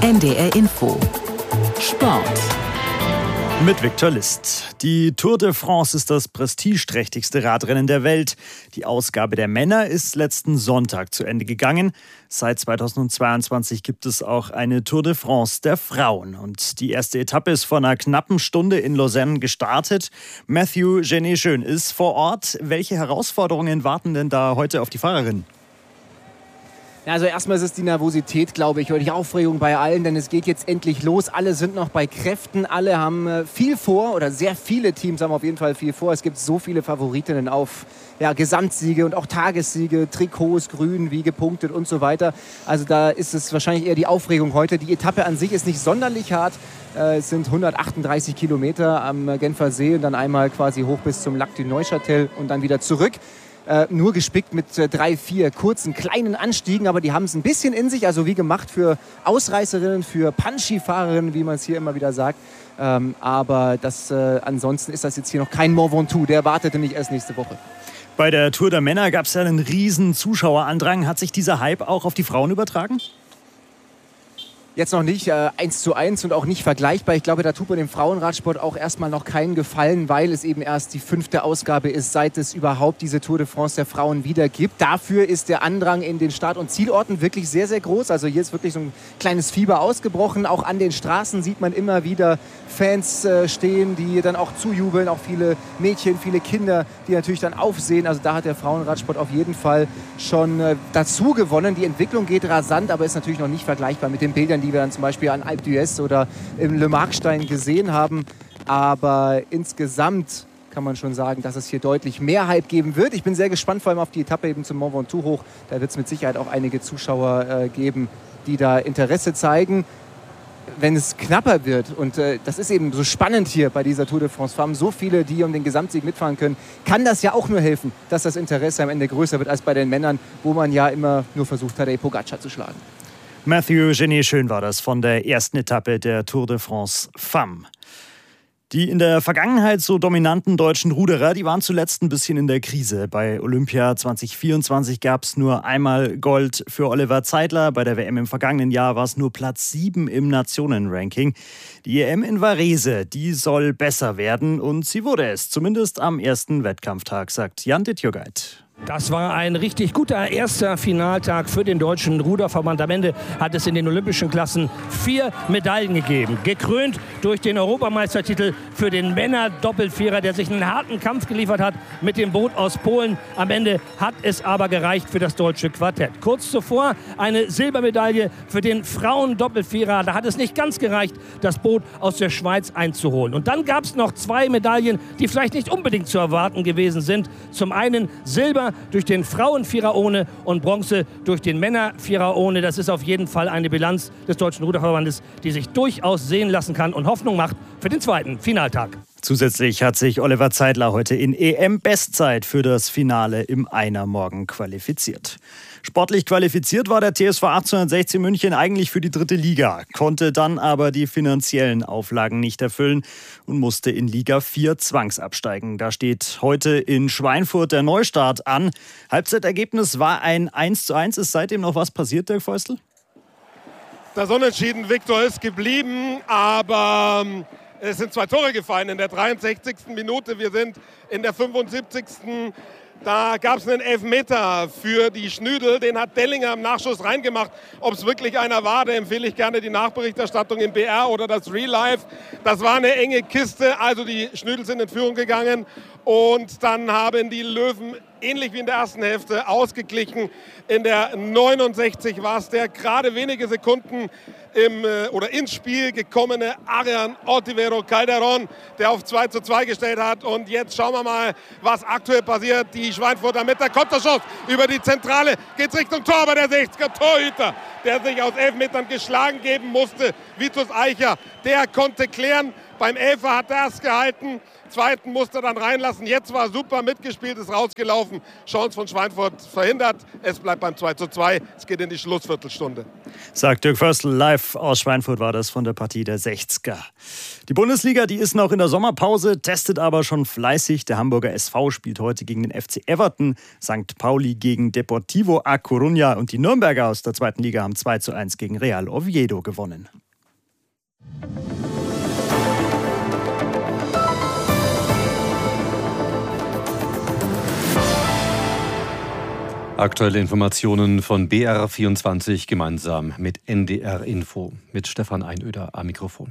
NDR Info Sport mit Viktor List. Die Tour de France ist das prestigeträchtigste Radrennen der Welt. Die Ausgabe der Männer ist letzten Sonntag zu Ende gegangen. Seit 2022 gibt es auch eine Tour de France der Frauen. Und die erste Etappe ist vor einer knappen Stunde in Lausanne gestartet. Matthew Genet-Schön ist vor Ort. Welche Herausforderungen warten denn da heute auf die Fahrerin? Ja, also erstmal ist es die Nervosität, glaube ich, oder die Aufregung bei allen, denn es geht jetzt endlich los. Alle sind noch bei Kräften, alle haben viel vor, oder sehr viele Teams haben auf jeden Fall viel vor. Es gibt so viele Favoritinnen auf Gesamtsiege und auch Tagessiege, Trikots, grün, wie gepunktet und so weiter. Also da ist es wahrscheinlich eher die Aufregung heute. Die Etappe an sich ist nicht sonderlich hart. Es sind 138 Kilometer am Genfer See und dann einmal quasi hoch bis zum Lac du Neuchâtel und dann wieder zurück. Nur gespickt mit 3, 4 kurzen, kleinen Anstiegen, aber die haben es ein bisschen in sich, also wie gemacht für Ausreißerinnen, für Punchy-Fahrerinnen, wie man es hier immer wieder sagt. Aber ansonsten ist das jetzt hier noch kein Mont Ventoux, der wartete nicht erst nächste Woche. Bei der Tour der Männer gab es ja einen riesen Zuschauerandrang. Hat sich dieser Hype auch auf die Frauen übertragen? Jetzt noch nicht 1:1 und auch nicht vergleichbar. Ich glaube, da tut man dem Frauenradsport auch erstmal noch keinen Gefallen, weil es eben erst die 5. Ausgabe ist, seit es überhaupt diese Tour de France der Frauen wieder gibt. Dafür ist der Andrang in den Start- und Zielorten wirklich sehr, sehr groß. Also hier ist wirklich so ein kleines Fieber ausgebrochen. Auch an den Straßen sieht man immer wieder Fans stehen, die dann auch zujubeln. Auch viele Mädchen, viele Kinder, die natürlich dann aufsehen. Also da hat der Frauenradsport auf jeden Fall schon dazu gewonnen. Die Entwicklung geht rasant, aber ist natürlich noch nicht vergleichbar mit den Bildern, die wir dann zum Beispiel an Alpe d'Huez oder im Le Markstein gesehen haben. Aber insgesamt kann man schon sagen, dass es hier deutlich mehr Hype geben wird. Ich bin sehr gespannt, vor allem auf die Etappe eben zum Mont Ventoux hoch. Da wird es mit Sicherheit auch einige Zuschauer geben, die da Interesse zeigen. Wenn es knapper wird, und das ist eben so spannend hier bei dieser Tour de France, wir haben so viele, die um den Gesamtsieg mitfahren können, kann das ja auch nur helfen, dass das Interesse am Ende größer wird als bei den Männern, wo man ja immer nur versucht, Tadej Pogačar zu schlagen. Matthew Genet-Schön war das von der ersten Etappe der Tour de France Femmes. Die in der Vergangenheit so dominanten deutschen Ruderer, die waren zuletzt ein bisschen in der Krise. Bei Olympia 2024 gab es nur einmal Gold für Oliver Zeidler. Bei der WM im vergangenen Jahr war es nur Platz 7 im Nationenranking. Die EM in Varese, die soll besser werden und sie wurde es, zumindest am ersten Wettkampftag, sagt Jan Dittjogeit. Das war ein richtig guter erster Finaltag für den deutschen Ruderverband. Am Ende hat es in den olympischen Klassen 4 Medaillen gegeben. Gekrönt durch den Europameistertitel für den Männer-Doppelvierer, der sich einen harten Kampf geliefert hat mit dem Boot aus Polen. Am Ende hat es aber gereicht für das deutsche Quartett. Kurz zuvor eine Silbermedaille für den Frauen-Doppelvierer. Da hat es nicht ganz gereicht, das Boot aus der Schweiz einzuholen. Und dann gab es noch 2 Medaillen, die vielleicht nicht unbedingt zu erwarten gewesen sind. Zum einen Silber durch den Frauenvierer ohne und Bronze durch den Männervierer ohne. Das ist auf jeden Fall eine Bilanz des Deutschen Ruderverbandes, die sich durchaus sehen lassen kann und Hoffnung macht für den zweiten Finaltag. Zusätzlich hat sich Oliver Zeidler heute in EM-Bestzeit für das Finale im Einermorgen qualifiziert. Sportlich qualifiziert war der TSV 1860 München eigentlich für die 3. Liga, konnte dann aber die finanziellen Auflagen nicht erfüllen und musste in Liga 4 zwangsabsteigen. Da steht heute in Schweinfurt der Neustart an. Halbzeitergebnis war ein 1:1. Ist seitdem noch was passiert, Dirk Feustel? Das Unentschieden, Viktor, ist geblieben, aber es sind 2 Tore gefallen in der 63. Minute. Wir sind in der 75. Da gab es einen Elfmeter für die Schnüdel. Den hat Dellinger im Nachschuss reingemacht. Ob es wirklich einer war, da empfehle ich gerne die Nachberichterstattung im BR oder das Real Life. Das war eine enge Kiste. Also die Schnüdel sind in Führung gegangen. Und dann haben die Löwen ähnlich wie in der ersten Hälfte ausgeglichen. In der 69 war es der gerade wenige Sekunden ins Spiel gekommene Arian Ortivero Calderón, der auf 2:2 gestellt hat. Und jetzt schauen wir mal, was aktuell passiert. Die Schweinfurter mit der Konterchance über die Zentrale geht Richtung Tor, aber der 60er Torhüter, der sich aus 11 Metern geschlagen geben musste, Vitus Eicher, der konnte klären. Beim Elfer hat er erst gehalten, zweiten musste er dann reinlassen. Jetzt war super mitgespielt, ist rausgelaufen. Chance von Schweinfurt verhindert. Es bleibt beim 2:2. Es geht in die Schlussviertelstunde. Sagt Dirk Förstl, live aus Schweinfurt war das von der Partie der 60er. Die Bundesliga, die ist noch in der Sommerpause, testet aber schon fleißig. Der Hamburger SV spielt heute gegen den FC Everton, St. Pauli gegen Deportivo A Coruña und die Nürnberger aus der zweiten Liga haben 2:1 gegen Real Oviedo gewonnen. Aktuelle Informationen von BR24 gemeinsam mit NDR Info, mit Stefan Einöder am Mikrofon.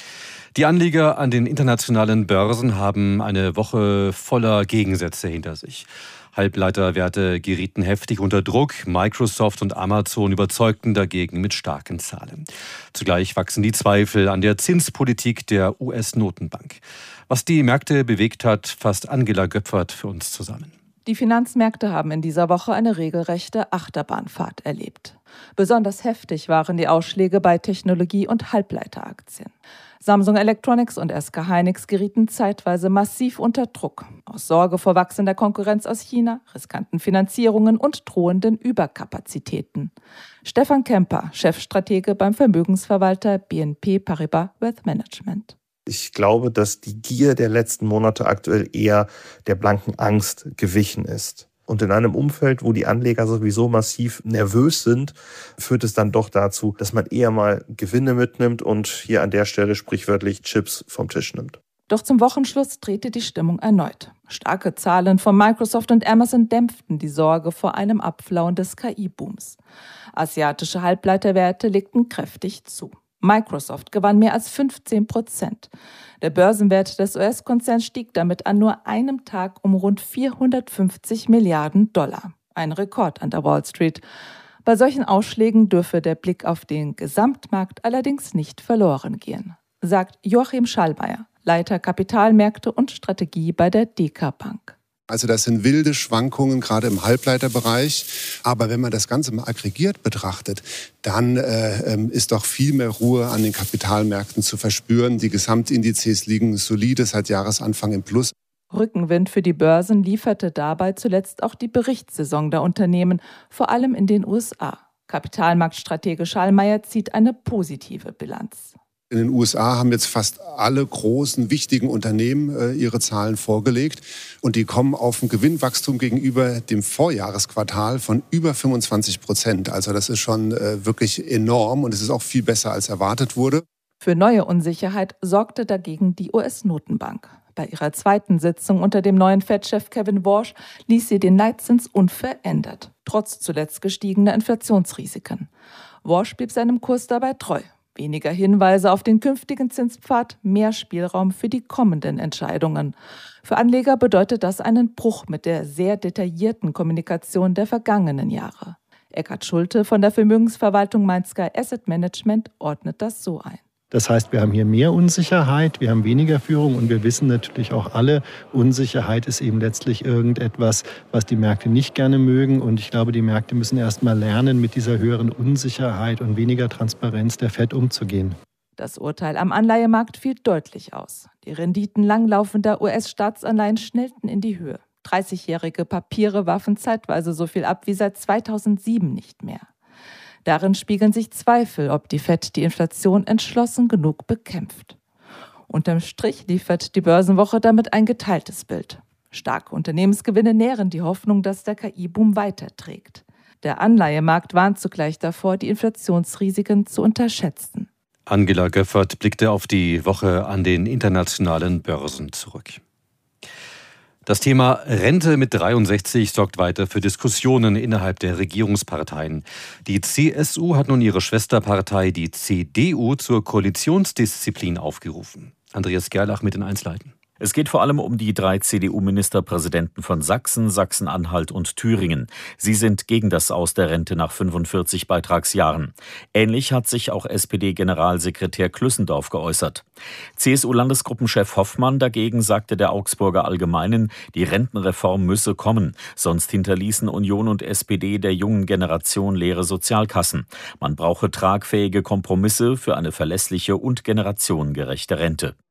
Die Anleger an den internationalen Börsen haben eine Woche voller Gegensätze hinter sich. Halbleiterwerte gerieten heftig unter Druck. Microsoft und Amazon überzeugten dagegen mit starken Zahlen. Zugleich wachsen die Zweifel an der Zinspolitik der US-Notenbank. Was die Märkte bewegt hat, fasst Angela Göpfert für uns zusammen. Die Finanzmärkte haben in dieser Woche eine regelrechte Achterbahnfahrt erlebt. Besonders heftig waren die Ausschläge bei Technologie- und Halbleiteraktien. Samsung Electronics und SK Hynix gerieten zeitweise massiv unter Druck. Aus Sorge vor wachsender Konkurrenz aus China, riskanten Finanzierungen und drohenden Überkapazitäten. Stefan Kemper, Chefstratege beim Vermögensverwalter BNP Paribas Wealth Management. Ich glaube, dass die Gier der letzten Monate aktuell eher der blanken Angst gewichen ist. Und in einem Umfeld, wo die Anleger sowieso massiv nervös sind, führt es dann doch dazu, dass man eher mal Gewinne mitnimmt und hier an der Stelle sprichwörtlich Chips vom Tisch nimmt. Doch zum Wochenschluss drehte die Stimmung erneut. Starke Zahlen von Microsoft und Amazon dämpften die Sorge vor einem Abflauen des KI-Booms. Asiatische Halbleiterwerte legten kräftig zu. Microsoft gewann mehr als 15%. Der Börsenwert des US-Konzerns stieg damit an nur einem Tag um rund 450 Milliarden $. Ein Rekord an der Wall Street. Bei solchen Ausschlägen dürfe der Blick auf den Gesamtmarkt allerdings nicht verloren gehen, sagt Joachim Schallmeier, Leiter Kapitalmärkte und Strategie bei der DK Bank. Also das sind wilde Schwankungen, gerade im Halbleiterbereich. Aber wenn man das Ganze mal aggregiert betrachtet, dann ist doch viel mehr Ruhe an den Kapitalmärkten zu verspüren. Die Gesamtindizes liegen solide seit Jahresanfang im Plus. Rückenwind für die Börsen lieferte dabei zuletzt auch die Berichtssaison der Unternehmen, vor allem in den USA. Kapitalmarktstratege Schallmeier zieht eine positive Bilanz. In den USA haben jetzt fast alle großen, wichtigen Unternehmen ihre Zahlen vorgelegt. Und die kommen auf ein Gewinnwachstum gegenüber dem Vorjahresquartal von über 25%. Also das ist schon wirklich enorm und es ist auch viel besser, als erwartet wurde. Für neue Unsicherheit sorgte dagegen die US-Notenbank. Bei ihrer zweiten Sitzung unter dem neuen Fed-Chef Kevin Warsh ließ sie den Leitzins unverändert, trotz zuletzt gestiegener Inflationsrisiken. Warsh blieb seinem Kurs dabei treu. Weniger Hinweise auf den künftigen Zinspfad, mehr Spielraum für die kommenden Entscheidungen. Für Anleger bedeutet das einen Bruch mit der sehr detaillierten Kommunikation der vergangenen Jahre. Eckhard Schulte von der Vermögensverwaltung Mainsky Asset Management ordnet das so ein. Das heißt, wir haben hier mehr Unsicherheit, wir haben weniger Führung und wir wissen natürlich auch alle, Unsicherheit ist eben letztlich irgendetwas, was die Märkte nicht gerne mögen. Und ich glaube, die Märkte müssen erst mal lernen, mit dieser höheren Unsicherheit und weniger Transparenz der Fed umzugehen. Das Urteil am Anleihemarkt fiel deutlich aus. Die Renditen langlaufender US-Staatsanleihen schnellten in die Höhe. 30-jährige Papiere warfen zeitweise so viel ab wie seit 2007 nicht mehr. Darin spiegeln sich Zweifel, ob die Fed die Inflation entschlossen genug bekämpft. Unterm Strich liefert die Börsenwoche damit ein geteiltes Bild. Starke Unternehmensgewinne nähren die Hoffnung, dass der KI-Boom weiterträgt. Der Anleihemarkt warnt zugleich davor, die Inflationsrisiken zu unterschätzen. Angela Göpfert blickte auf die Woche an den internationalen Börsen zurück. Das Thema Rente mit 63 sorgt weiter für Diskussionen innerhalb der Regierungsparteien. Die CSU hat nun ihre Schwesterpartei, die CDU, zur Koalitionsdisziplin aufgerufen. Andreas Gerlach mit den Einzelheiten. Es geht vor allem um die 3 CDU-Ministerpräsidenten von Sachsen, Sachsen-Anhalt und Thüringen. Sie sind gegen das Aus der Rente nach 45 Beitragsjahren. Ähnlich hat sich auch SPD-Generalsekretär Klüssendorf geäußert. CSU-Landesgruppenchef Hoffmann dagegen sagte der Augsburger Allgemeinen, die Rentenreform müsse kommen. Sonst hinterließen Union und SPD der jungen Generation leere Sozialkassen. Man brauche tragfähige Kompromisse für eine verlässliche und generationengerechte Rente.